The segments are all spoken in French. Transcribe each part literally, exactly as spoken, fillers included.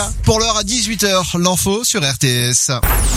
Pour l'heure à dix-huit heures, l'info sur R T S.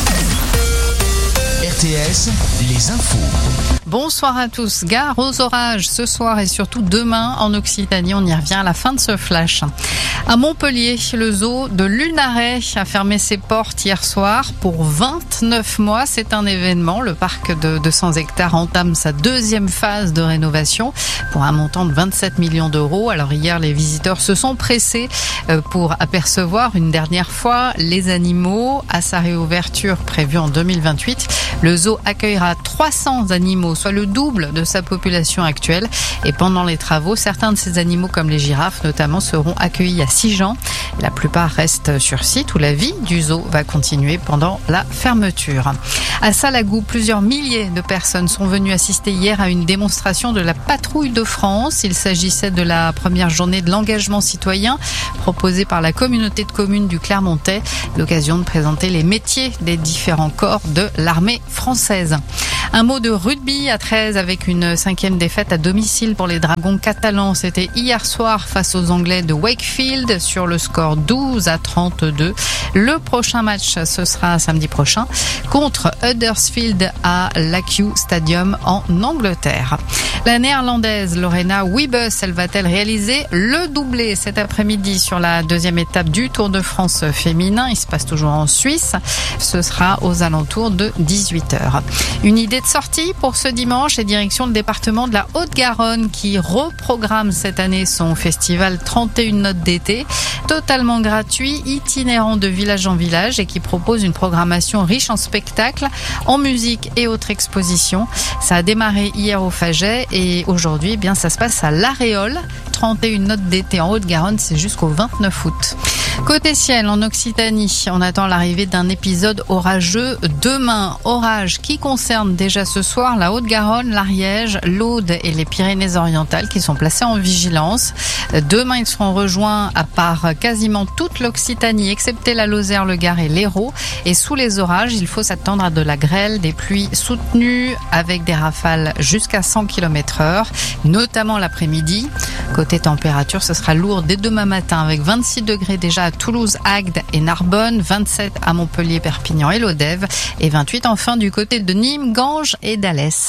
R T S, les infos. Bonsoir à tous. Gare aux orages ce soir et surtout demain en Occitanie. On y revient à la fin de ce flash. À Montpellier, le zoo de Lunaret a fermé ses portes hier soir pour vingt-neuf mois. C'est un événement. Le parc de deux cents hectares entame sa deuxième phase de rénovation pour un montant de vingt-sept millions d'euros. Alors hier, les visiteurs se sont pressés pour apercevoir une dernière fois les animaux. À sa réouverture prévue en deux mille vingt-huit, le zoo accueillera trois cents animaux, soit le double de sa population actuelle. Et pendant les travaux, certains de ces animaux, comme les girafes notamment, seront accueillis à Sigean. La plupart restent sur site où la vie du zoo va continuer pendant la fermeture. À Salagou, plusieurs milliers de personnes sont venues assister hier à une démonstration de la Patrouille de France. Il s'agissait de la première journée de l'engagement citoyen proposée par la communauté de communes du Clermontais. L'occasion de présenter les métiers des différents corps de l'armée française. Un mot de rugby à treize avec une cinquième défaite à domicile pour les Dragons catalans. C'était hier soir face aux Anglais de Wakefield sur le score douze à trente-deux. Le prochain match, ce sera samedi prochain contre Huddersfield à l'A-Q Stadium en Angleterre. La néerlandaise Lorena Wiebes, elle va-t-elle réaliser le doublé cet après-midi sur la deuxième étape du Tour de France féminin? Il se passe toujours en Suisse. Ce sera aux alentours de dix-huit heures. Une idée de sortie pour ce dimanche et direction le département de la Haute-Garonne qui reprogramme cette année son festival trente et une notes d'été, totalement gratuit, itinérant de village en village et qui propose une programmation riche en spectacles, en musique et autres expositions. Ça a démarré hier au Faget et aujourd'hui, eh bien, ça se passe à l'Aréole. trente et une notes d'été en Haute-Garonne, c'est jusqu'au vingt-neuf août. Côté ciel, en Occitanie, on attend l'arrivée d'un épisode orageux demain. Orage qui concerne déjà ce soir la Haute-Garonne, l'Ariège, l'Aude et les Pyrénées-Orientales qui sont placés en vigilance. Demain, ils seront rejoints à par quasiment toute l'Occitanie, excepté la Lozère, le Gard et l'Hérault. Et sous les orages, il faut s'attendre à de la grêle, des pluies soutenues avec des rafales jusqu'à cent kilomètres heure, notamment l'après-midi. Côté température, ce sera lourd dès demain matin avec vingt-six degrés déjà à Toulouse, Agde et Narbonne, vingt-sept à Montpellier, Perpignan et Lodève et vingt-huit enfin du côté de Nîmes, Ganges et d'Alès.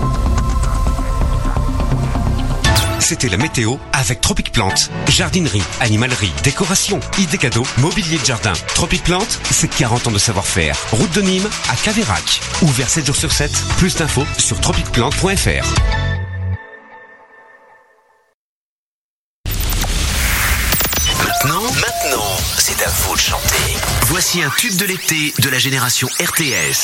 C'était la météo avec Tropic Plante. Jardinerie, animalerie, décoration, idées cadeaux, mobilier de jardin. Tropic Plante, c'est quarante ans de savoir-faire. Route de Nîmes à Cavérac. Ouvert sept jours sur sept. Plus d'infos sur tropic plante point f r. Maintenant, maintenant, c'est à vous de chanter. Voici un tube de l'été de la génération R T S.